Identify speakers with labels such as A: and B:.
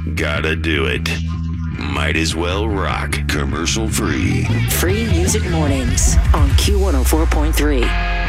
A: Gotta do it. Might as well rock. Commercial free.
B: Free Music Mornings on Q104.3.